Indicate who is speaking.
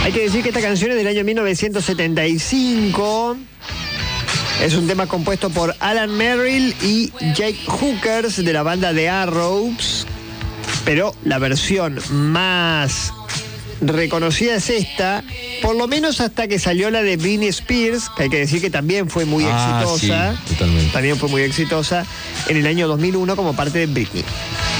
Speaker 1: Hay que decir que esta canción es del año 1975. Es un tema compuesto por Alan Merrill y Jake Hookers de la banda The Arrows. Pero la versión más reconocida es esta, por lo menos hasta que salió la de Britney Spears, que hay que decir que también fue muy exitosa.
Speaker 2: Sí, totalmente.
Speaker 1: También fue muy exitosa en el año 2001 como parte de Britney.